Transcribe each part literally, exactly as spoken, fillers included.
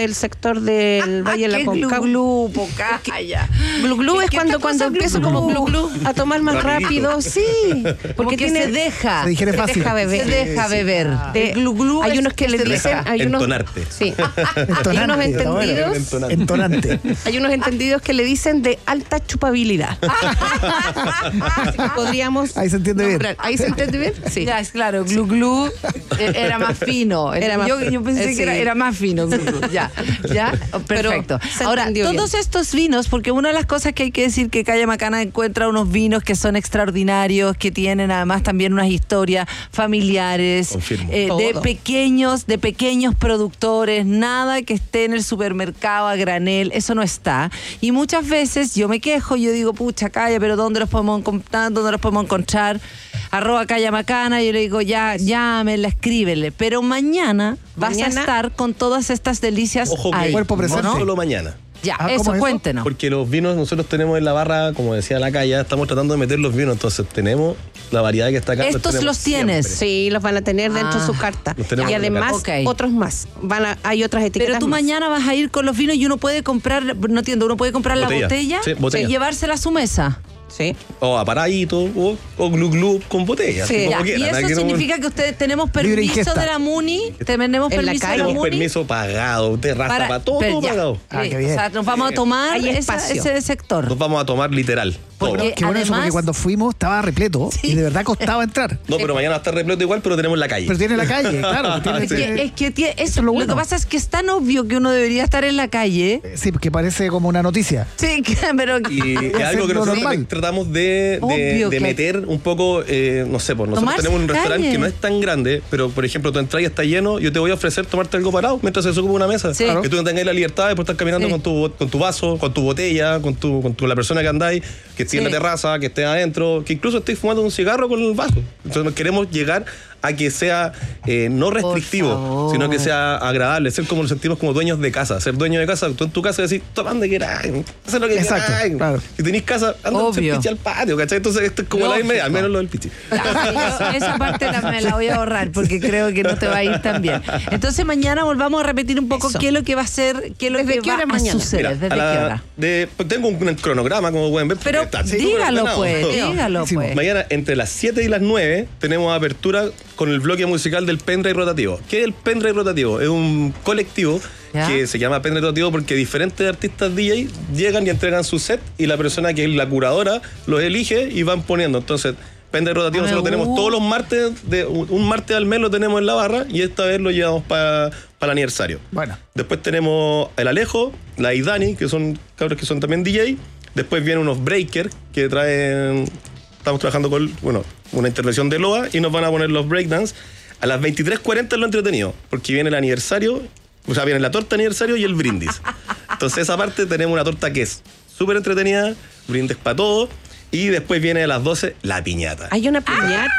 del sector del Valle de la Concagua. Glu glu, pocaya. Glu glu es cuando, cuando empiezo glu, como glu glu a tomar más Rapidito. rápido, sí. Porque que tiene, se deja. Se digiere se fácil. deja beber. Se deja beber. De- El glu glu hay es unos que le se dicen, deja. hay unos, Entonarte. sí, hay Entonante. unos Está bueno. entendidos, Entonante. Entonante. hay unos entendidos que le dicen de alta chupabilidad. Podríamos Ahí se entiende bien. nombrar. Ahí se entiende bien, sí. Ya, es claro, glu glu eh, era más fino. Era más yo, fi- yo pensé eh, que era, sí. era más fino. Glu glu. Ya, ya, Pero perfecto. se Ahora, entendió bien. todos estos vinos, porque una de las cosas que hay que decir que Calle Macana encuentra unos vinos que son extraordinarios, que tienen además también unas historias familiares, Confirmo. eh, de Todo. pequeños, de pequeños productores, nada que esté en el supermercado a granel, eso no está. Y muchas veces yo me quejo, yo digo, pucha, Calle, pero ¿dónde los podemos encontrar? ¿Dónde los podemos encontrar? Arroba Calle Macana, yo le digo, ya, llámenla, escríbele. Pero mañana, vas a Mañana- estar con todas estas delicias Ojo que ahí. Cuerpo presente. no solo mañana. Ya, Ah, ¿cómo eso, es eso? cuéntenos. Porque los vinos nosotros tenemos en la barra, como decía la calle, estamos tratando de meter los vinos, entonces tenemos la variedad que está acá. Estos tenemos los tienes. siempre. Sí, los van a tener dentro de su Ah. carta. Los tenemos Y en la además, carta. Ok. otros más. Van a, hay otras etiquetas Pero tú más. mañana vas a ir con los vinos y uno puede comprar, no entiendo, uno puede comprar Botella. la botella, Sí, botella. y llevársela a su mesa. Sí. O aparadito, o, o glu glu con botella. Sí. así Ya, como y quieran, eso aquí no- significa que ustedes tenemos Libre permiso ingesta. de la MUNI, tenemos En la permiso de calle. la Tenemos MUNI. permiso pagado, usted raza para, todo, pero todo ya. pagado. Ah, Sí, qué bien. O sea, nos vamos a tomar Hay esa- espacio. ese sector. Nos vamos a tomar literal. todo. Porque Qué bueno eso, porque además- cuando fuimos estaba repleto Sí. y de verdad costaba entrar. No, pero mañana va a estar repleto igual, pero tenemos la calle. Pero tiene la calle, claro. Tiene, Es que, es que tie- eso, Eso es lo lo, bueno. que pasa es que es tan obvio que uno debería estar en la calle. Sí, porque parece como una noticia. Sí, que- pero Y es Es algo que lo nosotros normal. también tratamos de, de, Obvio de que- meter un poco, eh, no sé, pues nosotros Tomarse tenemos un restaurante calle. que no es tan grande, pero por ejemplo tu entrada está lleno, yo te voy a ofrecer tomarte algo parado mientras se sube una mesa. Sí. Que tú no tengas la libertad de poder estar caminando Sí. con, tu, con tu vaso, con tu botella, con tu con tu, la persona que andáis, que esté en la Sí. terraza, que esté adentro, que incluso estés fumando un cigarro con el vaso. Entonces queremos llegar a que sea eh, no restrictivo, favor. sino que sea agradable, ser como nos sentimos como dueños de casa, ser dueño de casa, tú en tu casa decís, toma donde quieras, haz lo que Exacto, quieras. claro. Si tenéis casa, anda a hacer Obvio. pichi al patio, ¿cachai? Entonces esto es como Lógico. la inmedia, al menos lo del pichi. Ya, sí, yo esa parte la, me la voy a ahorrar porque creo que no te va a ir tan bien. Entonces mañana volvamos a repetir un poco Eso. qué es lo que va a ser, qué es lo ¿Desde que qué va hora a mañana? suceder, Mira, desde a la- qué hora. de- pues tengo un, un cronograma, como pueden ver. porque Pero está súper dígalo ordenado. pues, dígalo Buenísimo. pues. Mañana entre las siete y las nueve tenemos apertura con el bloque musical del Pendrive Rotativo. ¿Qué es el Pendrive Rotativo? Es un colectivo ¿Ya? que se llama Pendrive Rotativo porque diferentes artistas D J llegan y entregan su set y la persona que es la curadora los elige y van poniendo. Entonces, Pendrive Rotativo Ah, nosotros me tenemos gusta. todos los martes, de, un un martes al mes lo tenemos en la barra y esta vez lo llevamos para el aniversario. Bueno. Después tenemos el Alejo, la Idani, que son cabros que son también D J. Después vienen unos breakers que traen. Estamos trabajando con, bueno, una intervención de Loa y nos van a poner los breakdance. A las veintitrés cuarenta es lo entretenido, porque viene el aniversario, o sea, viene la torta de aniversario y el brindis. Entonces, esa parte tenemos una torta que es súper entretenida, brindis para todos. Y después viene a las doce la piñata. Hay una piñata.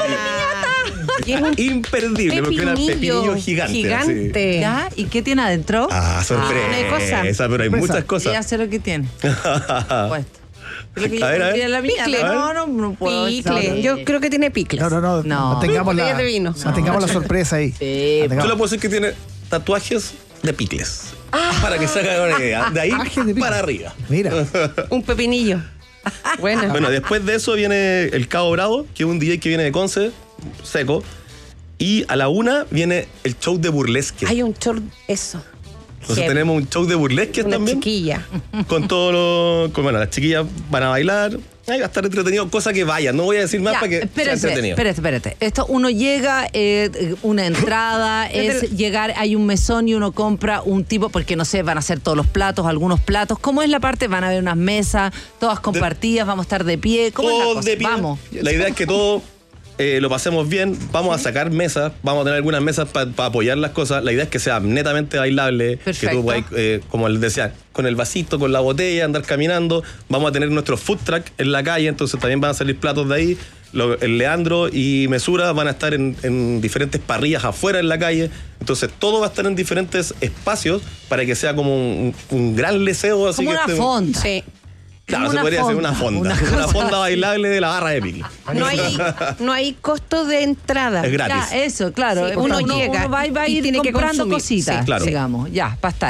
Y es un Imperdible, porque era pepinillo gigante. Gigante. así. ¿Ya? ¿Y qué tiene adentro? Ah, sorpresa. Ah, una cosa. Esa, pero hay Sorpresa. muchas cosas. Ya sé lo que tiene. Puesto. Lo que yo A ver, a ver. pondría en la piñata. Picle. No, no, no puedo. Picle. Yo creo que tiene picles. No, no, no. No. Mantengamos la, Botella de vino. mantengamos la sorpresa ahí. Sí, Yo Mantengamos. le puedo decir que tiene tatuajes de picles. Para que se hagan una idea. De ahí Tatuajes de picles. para arriba. Mira. Un pepinillo. Bueno. Bueno, después de eso viene el Cabo Bravo, que es un D J que viene de Conce, seco. Y a la una viene el show de burlesque. Hay un short, eso. Entonces Heavy. tenemos un show de burlesque Una también. chiquilla. Con todos los. con- Bueno, las chiquillas van a bailar. Ay, va a estar entretenido, cosa que vayan. No voy a decir más Ya, para que sea espérate, entretenido. espérate, espérate. Esto uno llega, eh, una entrada, es llegar, hay un mesón y uno compra un tipo, porque no sé, van a ser todos los platos, algunos platos. ¿Cómo es la parte? Van a haber unas mesas, todas compartidas, vamos a estar de pie. ¿Cómo es la Todos cosa? de pie. Vamos. La idea es que todo eh, lo pasemos bien. Vamos a sacar mesas. Vamos a tener algunas mesas para apoyar las cosas. La idea es que sea netamente bailable. Perfecto. Que tú puedas, eh, como les decía, con el vasito, con la botella, andar caminando. Vamos a tener nuestro food truck en la calle. Entonces también van a salir platos de ahí. Lo- el Leandro y Mesura van a estar en, en diferentes parrillas afuera en la calle. Entonces todo va a estar en diferentes espacios para que sea como un, un gran leseo. Así Como que una este- fonda. Sí. Claro, Como se una podría hacer fonda, una fonda. una Una, cosa fonda así. bailable de la barra de pique. No hay, no hay costo de entrada. Es gratis. Ya, eso, claro. Sí, uno, uno uno llega llega va y va a y ir tiene que comprando consumir. cositas, Sí, claro. digamos. Ya, para estar.